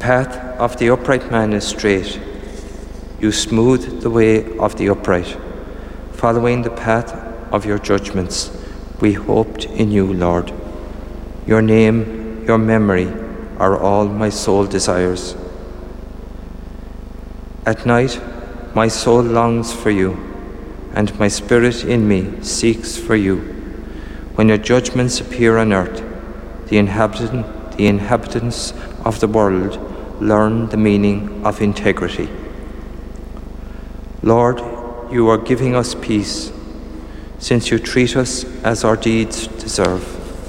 path of the upright man is straight. You smooth the way of the upright. Following the path of your judgments, we hoped in you, Lord. Your name, your memory, are all my soul desires. At night, my soul longs for you, and my spirit in me seeks for you. When your judgments appear on earth, the inhabitants of the world learn the meaning of integrity. Lord, you are giving us peace, since you treat us as our deeds deserve.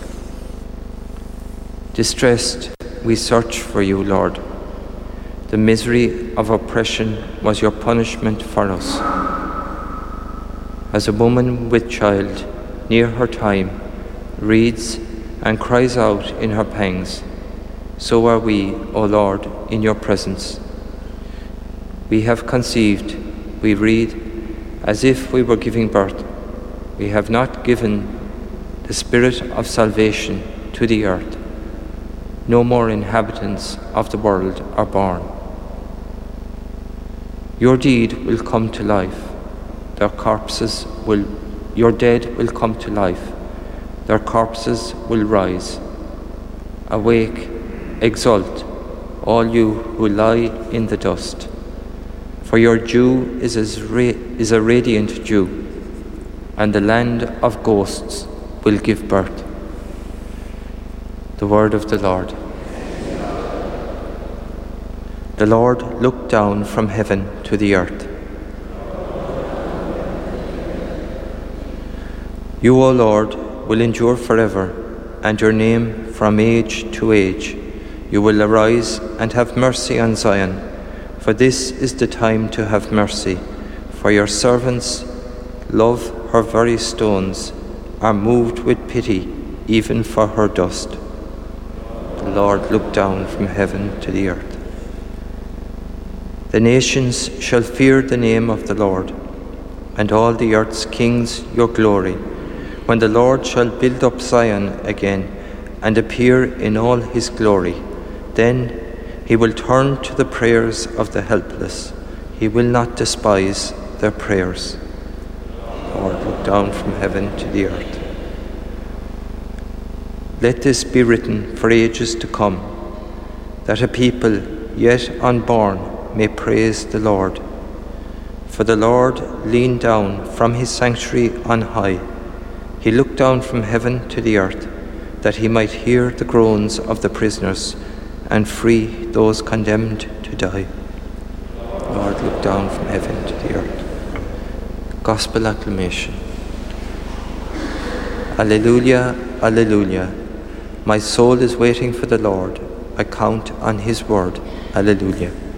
Distressed, we search for you, Lord. The misery of oppression was your punishment for us. As a woman with child, near her time, reads and cries out in her pangs, so are we, O Lord, in your presence. We have conceived, we read, as if we were giving birth. We have not given the spirit of salvation to the earth. No more inhabitants of the world are born. Your deed will come to life. Your dead will come to life. Their corpses will rise. Awake, exult, all you who lie in the dust. For your dew is a radiant dew, and the land of ghosts will give birth. The word of the Lord. The Lord looked down from heaven to the earth. You, O Lord, will endure forever, and your name from age to age. You will arise and have mercy on Zion, for this is the time to have mercy. For your servants love her very stones, are moved with pity even for her dust. The Lord looked down from heaven to the earth. The nations shall fear the name of the Lord, and all the earth's kings your glory, when the Lord shall build up Zion again and appear in all his glory. Then he will turn to the prayers of the helpless. He will not despise their prayers. Lord, look down from heaven to the earth. Let this be written for ages to come, that a people yet unborn may praise the Lord. For the Lord leaned down from his sanctuary on high. He looked down from heaven to the earth, that he might hear the groans of the prisoners and free those condemned to die. Lord, look down from heaven to the earth. Gospel acclamation. Alleluia, alleluia. My soul is waiting for the Lord. I count on his word. Alleluia.